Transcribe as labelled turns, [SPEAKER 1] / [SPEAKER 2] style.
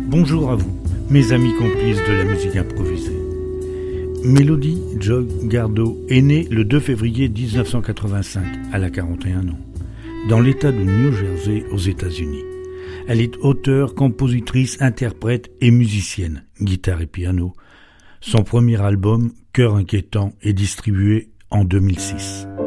[SPEAKER 1] Bonjour à vous, mes amis complices de la musique improvisée. Melody Joy Gardot est née le 2 février 1985, elle a 41 ans, dans l'État de New Jersey aux États-Unis. Elle est auteure, compositrice, interprète et musicienne, guitare et piano. Son premier album, Cœur inquiétant, est distribué en 2006.